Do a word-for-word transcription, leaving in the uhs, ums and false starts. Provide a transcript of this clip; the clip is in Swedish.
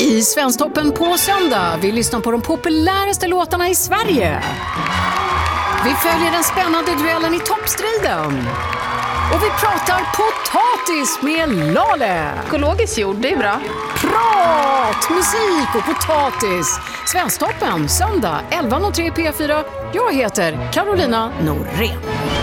I Svensktoppen på söndag. Vi lyssnar på de populäraste låtarna i Sverige. Vi följer den spännande duellen i toppstriden. Och vi pratar potatis med Lale. Ekologisk jord, det är bra. Prat, musik och potatis. Svensktoppen, söndag elva noll tre P fyra. Jag heter Carolina Norén.